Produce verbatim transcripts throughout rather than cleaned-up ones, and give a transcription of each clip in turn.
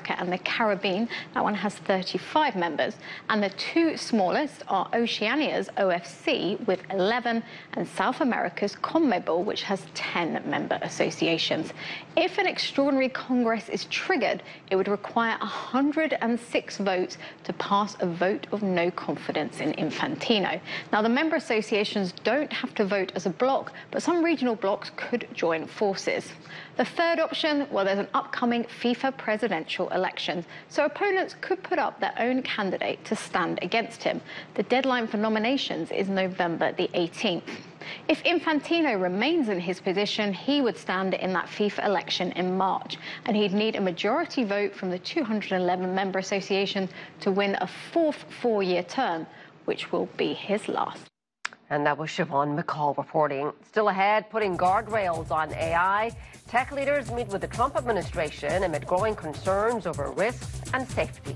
Africa and the Caribbean. That one has thirty-five members. And the two smallest are Oceania's O F C with eleven and South America's CONMEBOL, which has ten member associations. If an extraordinary Congress is triggered, it would require one hundred six votes to pass a vote of no confidence in Infantino. Now, the member associations don't have to vote as a bloc, but some regional blocs could join forces. The third option, well, there's an upcoming FIFA presidential election, so opponents could put up their own candidate to stand against him. The deadline for nominations is November the eighteenth. If Infantino remains in his position, he would stand in that FIFA election in March, and he'd need a majority vote from the two hundred eleven member association to win a fourth four-year term, which will be his last. And that was Siobhan McCall reporting. Still ahead, putting guardrails on A I. Tech leaders meet with the Trump administration amid growing concerns over risks and safety.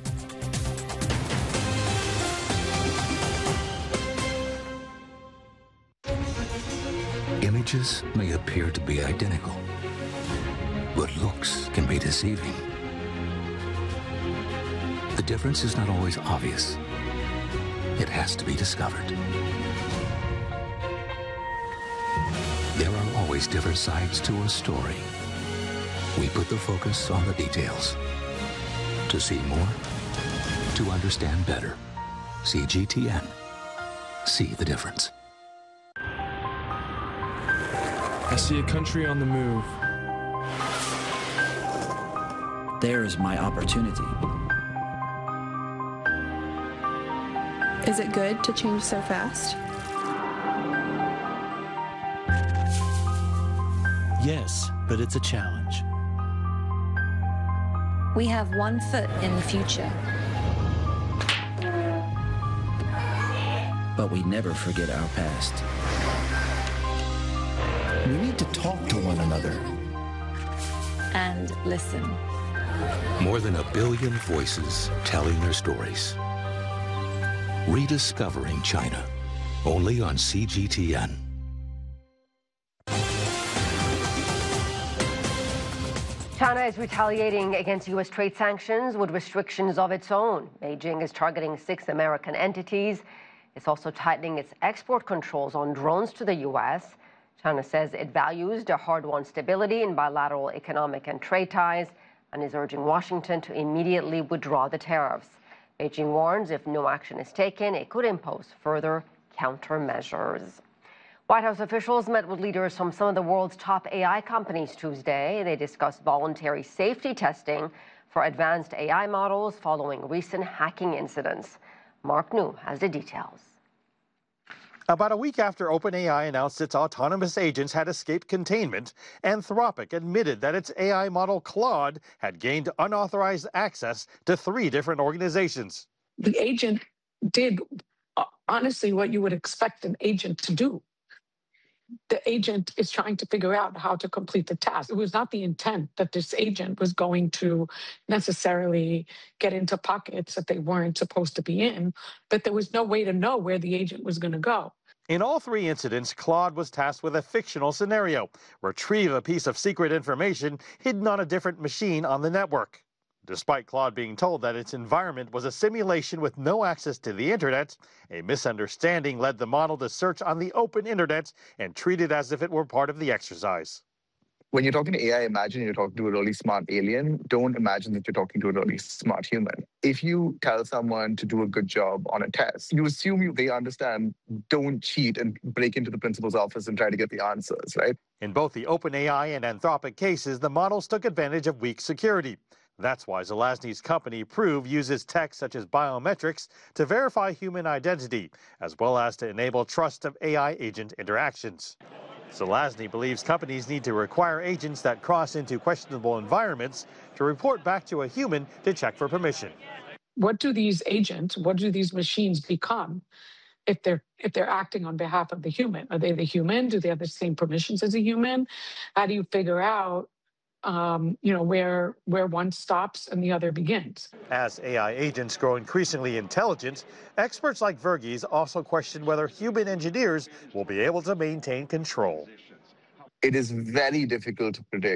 Images may appear to be identical, but looks can be deceiving. The difference is not always obvious. It has to be discovered. There are always different sides to a story. We put the focus on the details. To see more, to understand better. C G T N. See the difference. I see a country on the move. There is my opportunity. Is it good to change so fast? Yes, but it's a challenge. We have one foot in the future. But we never forget our past. We need to talk to one another. And listen. More than a billion voices telling their stories. Rediscovering China. Only on C G T N. China is retaliating against U S trade sanctions with restrictions of its own. Beijing is targeting six American entities. It's also tightening its export controls on drones to the U S. China says it values the hard-won stability in bilateral economic and trade ties and is urging Washington to immediately withdraw the tariffs. Beijing warns if no action is taken, it could impose further countermeasures. White House officials met with leaders from some of the world's top A I companies Tuesday. They discussed voluntary safety testing for advanced A I models following recent hacking incidents. Mark New has the details. About a week after OpenAI announced its autonomous agents had escaped containment, Anthropic admitted that its A I model Claude had gained unauthorized access to three different organizations. The agent did, uh, honestly, what you would expect an agent to do. The agent is trying to figure out how to complete the task. It was not the intent that this agent was going to necessarily get into pockets that they weren't supposed to be in, but there was no way to know where the agent was going to go. In all three incidents, Claude was tasked with a fictional scenario: retrieve a piece of secret information hidden on a different machine on the network. Despite Claude being told that its environment was a simulation with no access to the internet, a misunderstanding led the model to search on the open internet and treat it as if it were part of the exercise. When you're talking to A I, imagine you're talking to a really smart alien. Don't imagine that you're talking to a really smart human. If you tell someone to do a good job on a test, you assume you, they understand, don't cheat and break into the principal's office and try to get the answers, right? In both the OpenAI and Anthropic cases, the models took advantage of weak security. That's why Zelazny's company Prove uses tech such as biometrics to verify human identity, as well as to enable trust of A I agent interactions. Zelazny believes companies need to require agents that cross into questionable environments to report back to a human to check for permission. What do these agents, what do these machines become if they're if they're acting on behalf of the human? Are they the human? Do they have the same permissions as a human? How do you figure out Um, you know, where where one stops and the other begins? As A I agents grow increasingly intelligent, experts like Verghese also question whether human engineers will be able to maintain control. It is very difficult to predict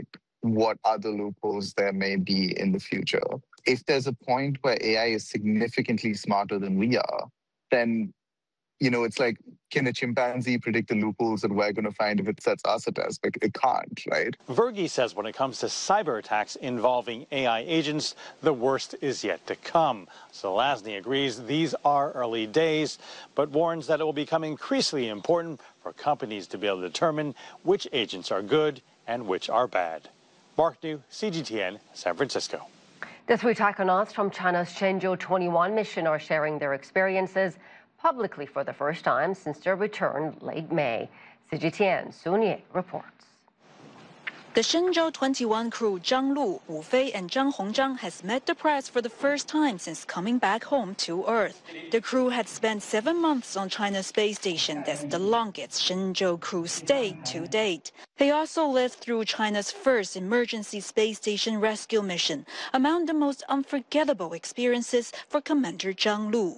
what other loopholes there may be in the future. If there's a point where A I is significantly smarter than we are, then, you know, it's like, can a chimpanzee predict the loopholes that we're going to find if it sets us a test? Like, it can't, right? Verghese says when it comes to cyber attacks involving A I agents, the worst is yet to come. Zelazny agrees these are early days, but warns that it will become increasingly important for companies to be able to determine which agents are good and which are bad. Mark New, C G T N, San Francisco. The three taikonauts from China's Shenzhou twenty-one mission are sharing their experiences publicly for the first time since their return late May. C G T N Sun Ye reports. The Shenzhou twenty-one crew Zhang Lu, Wu Fei, and Zhang Hongzhang has met the press for the first time since coming back home to Earth. The crew had spent seven months on China's space station. That's the longest Shenzhou crew stay to date. They also lived through China's first emergency space station rescue mission, among the most unforgettable experiences for Commander Zhang Lu.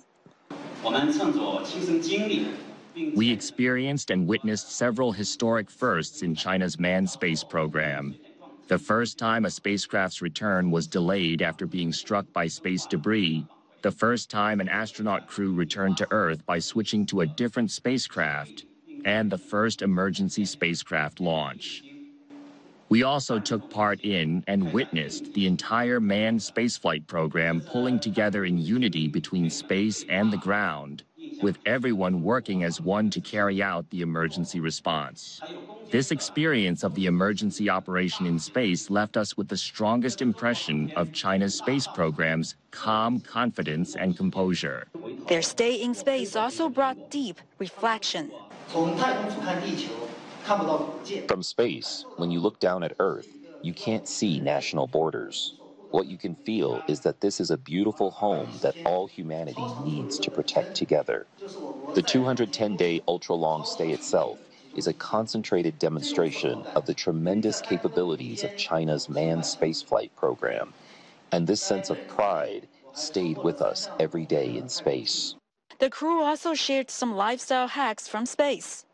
We experienced and witnessed several historic firsts in China's manned space program. The first time a spacecraft's return was delayed after being struck by space debris. The first time an astronaut crew returned to Earth by switching to a different spacecraft. And the first emergency spacecraft launch. We also took part in and witnessed the entire manned spaceflight program pulling together in unity between space and the ground, with everyone working as one to carry out the emergency response. This experience of the emergency operation in space left us with the strongest impression of China's space program's calm confidence and composure. Their stay in space also brought deep reflection. From space, when you look down at Earth, you can't see national borders. What you can feel is that this is a beautiful home that all humanity needs to protect together. The two hundred ten day ultra-long stay itself is a concentrated demonstration of the tremendous capabilities of China's manned spaceflight program. And this sense of pride stayed with us every day in space. The crew also shared some lifestyle hacks from space.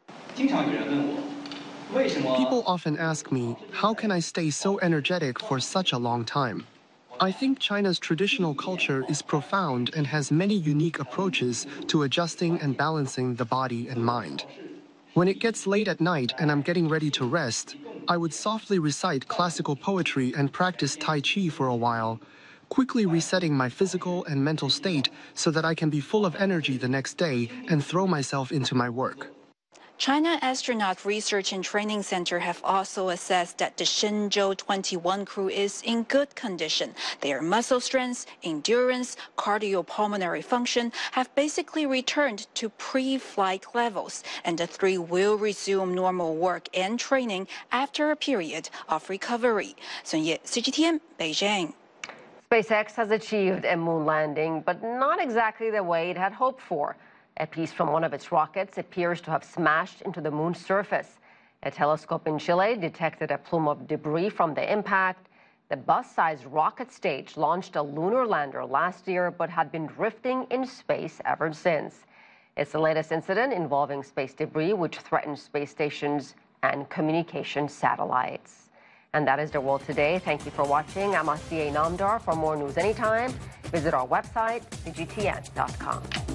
People often ask me, how can I stay so energetic for such a long time? I think China's traditional culture is profound and has many unique approaches to adjusting and balancing the body and mind. When it gets late at night and I'm getting ready to rest, I would softly recite classical poetry and practice Tai Chi for a while, quickly resetting my physical and mental state so that I can be full of energy the next day and throw myself into my work. China Astronaut Research and Training Center have also assessed that the Shenzhou twenty-one crew is in good condition. Their muscle strength, endurance, cardiopulmonary function have basically returned to pre-flight levels, and the three will resume normal work and training after a period of recovery. Sun Ye, C G T N, Beijing. SpaceX has achieved a moon landing, but not exactly the way it had hoped for. A piece from one of its rockets appears to have smashed into the moon's surface. A telescope in Chile detected a plume of debris from the impact. The bus-sized rocket stage launched a lunar lander last year, but had been drifting in space ever since. It's the latest incident involving space debris, which threatens space stations and communication satellites. And that is the world today. Thank you for watching. I'm Asiye Namdar. For more news anytime, visit our website, C G T N dot com.